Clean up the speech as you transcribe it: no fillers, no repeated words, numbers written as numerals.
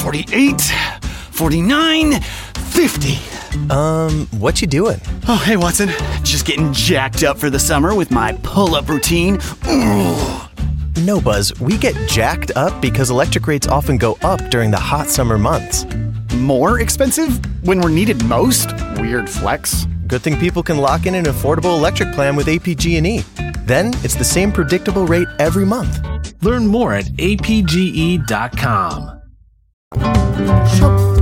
48, 49, 50. What you doing? Oh, hey, Watson. Just getting jacked up for the summer with my pull-up routine. Ooh. No, Buzz, we get jacked up because electric rates often go up during the hot summer months. More expensive when we're needed most? Weird flex. Good thing people can lock in an affordable electric plan with APG&E. Then it's the same predictable rate every month. Learn more at apge.com. Shop